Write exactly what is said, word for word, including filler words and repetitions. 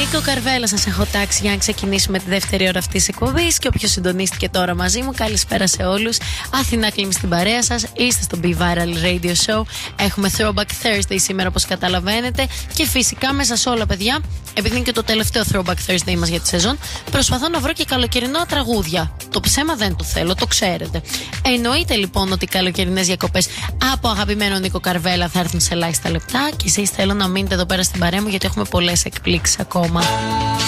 Νίκο Καρβέλα σας έχω τάξει για να ξεκινήσουμε τη δεύτερη ώρα αυτής της εκπομπής. Και όποιος συντονίστηκε τώρα μαζί μου, καλησπέρα σε όλους. Αθηνά Κλίμη στην παρέα σας. Είστε στο Be Viral Radio Show. Έχουμε Throwback Thursday σήμερα, όπως καταλαβαίνετε. Και φυσικά μέσα σε όλα, παιδιά, επειδή είναι και το τελευταίο Throwback Thursday μας για τη σεζόν, προσπαθώ να βρω και καλοκαιρινά τραγούδια. Το ψέμα δεν το θέλω, το ξέρετε. Εννοείται λοιπόν ότι οι καλοκαιρινές διακοπές από αγαπημένο Νίκο Καρβέλα θα έρθουν σε ελάχιστα λεπτά. Και εσείς θέλω να μείνετε εδώ πέρα στην παρέα μου, γιατί έχουμε πολλές εκπλήξεις ακόμα.